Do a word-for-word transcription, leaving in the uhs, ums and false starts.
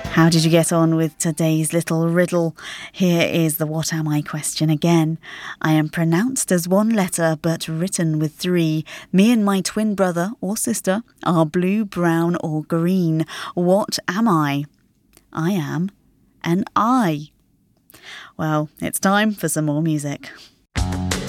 How did you get on with today's little riddle? Here is the what am I question again. I am pronounced as one letter but written with three. Me and my twin brother or sister are blue, brown or green. What am I? I am an I. Well, it's time for some more music.